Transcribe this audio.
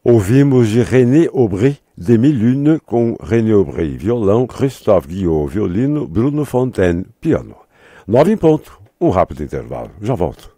Ouvimos de René Aubry, Demi-Lune, com René Aubry, violão, Christophe Guillot, violino, Bruno Fontaine, piano. 9 em ponto, um rápido intervalo. Já volto.